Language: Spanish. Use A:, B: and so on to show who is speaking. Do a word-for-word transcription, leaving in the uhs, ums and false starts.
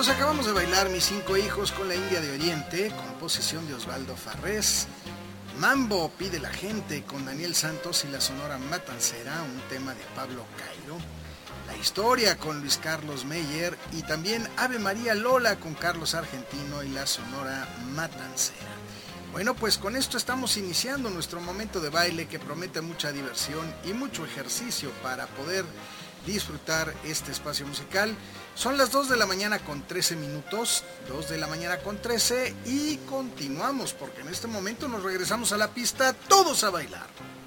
A: acabamos de bailar Mis cinco hijos con la India de Oriente, composición de Osvaldo Farrés. Mambo pide la gente con Daniel Santos y la Sonora Matancera, un tema de Pablo Cairo. La historia con Luis Carlos Meyer y también Ave María Lola con Carlos Argentino y la Sonora Matancera. Bueno, pues con esto estamos iniciando nuestro momento de baile que promete mucha diversión y mucho ejercicio para poder disfrutar este espacio musical. Son las dos de la mañana con trece minutos, dos de la mañana con trece y continuamos porque en este momento nos regresamos a la pista, todos a bailar.